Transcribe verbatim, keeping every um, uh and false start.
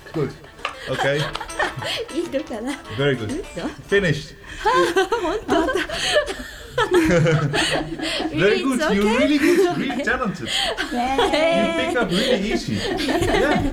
Good. Okay. いいのかな。 Very good. Finished. Very good. It's You're okay. really good. Really talented. You picked up really easy. Yeah.